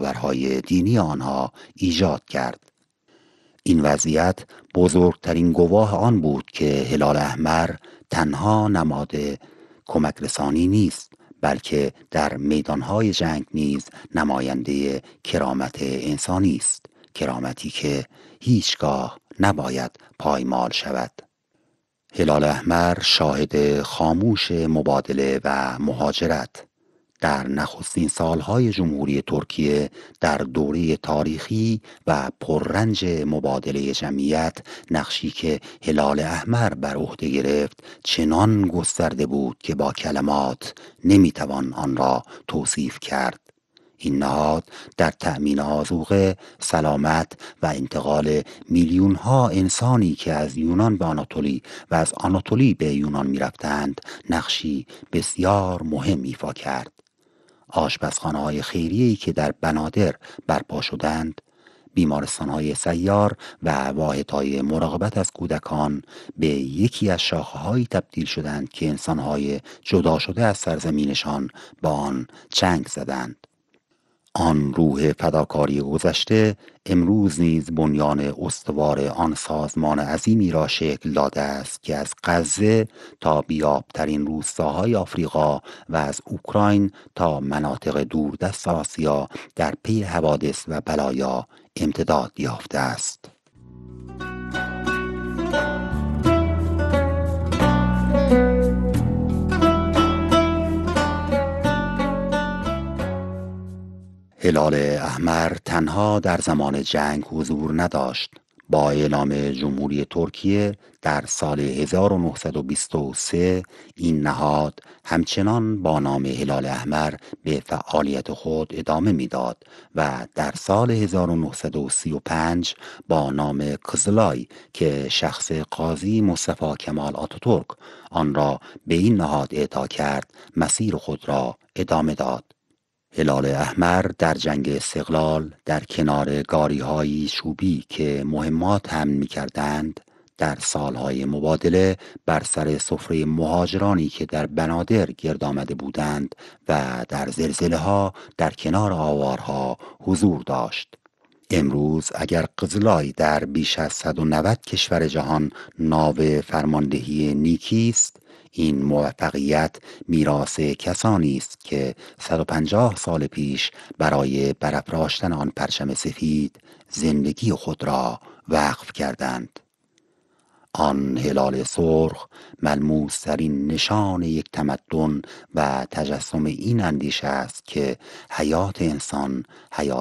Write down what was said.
باورهای دینی آنها ایجاد کرد. این وضعیت بزرگترین گواه آن بود که هلال احمر تنها نماد کمک رسانی نیست، بلکه در میدانهای جنگ نیز نماینده کرامت انسانی است، کرامتی که هیچگاه نباید پایمال شود. هلال احمر شاهد خاموش مبادله و مهاجرت در نخستین سالهای جمهوری ترکیه در دوره تاریخی و پررنج مبادله جمعیت، نقشی که هلال احمر بر عهده گرفت چنان گسترده بود که با کلمات نمیتوان آن را توصیف کرد. این نهاد در تأمین آذوقه، سلامت و انتقال میلیون ها انسانی که از یونان به آناتولی و از آناتولی به یونان میرفتند نقشی بسیار مهم ایفا کرد. آشپزخانه‌های خیریه‌ای که در بنادر برپا شدند، بیمارستان‌های سیار و واحدهای مراقبت از کودکان به یکی از شاخه‌هایی تبدیل شدند که انسان‌های جدا شده از سرزمینشان با آن چنگ زدند. آن روح فداکاری گذشته امروز نیز بنیان استوار آن سازمان عظیمی را شکل داده است که از غزه تا بیابترین روستاهای آفریقا و از اوکراین تا مناطق دوردست آسیا در پی حوادث و بلایا امتداد یافته است. هلال احمر تنها در زمان جنگ حضور نداشت. با اعلام جمهوری ترکیه در سال 1923 این نهاد همچنان با نام هلال احمر به فعالیت خود ادامه میداد و در سال 1935 با نام قزلای که شخص قاضی مصطفی کمال آتاتورک آن را به این نهاد اعطا کرد، مسیر خود را ادامه داد. هلال احمر در جنگ استقلال در کنار گاری‌های چوبی که مهمات حمل می‌کردند، در سالهای مبادله بر سر سفره مهاجرانی که در بنادر گرد آمده بودند و در زلزله‌ها در کنار آوارها حضور داشت. امروز اگر قزلای در بیش از 190 کشور جهان ناو فرماندهی نیکی است، این موفقیت میراث کسانی است که 150 سال پیش برای برافراشتن آن پرچم سفید زندگی خود را وقف کردند. آن هلال سرخ ملموس‌ترین نشان یک تمدن و تجسم این اندیشه است که حیات انسان حیات